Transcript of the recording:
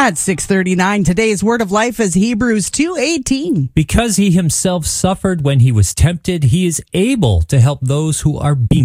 At 6:39, today's word of life is Hebrews 2:18. Because he himself suffered when he was tempted, he is able to help those who are being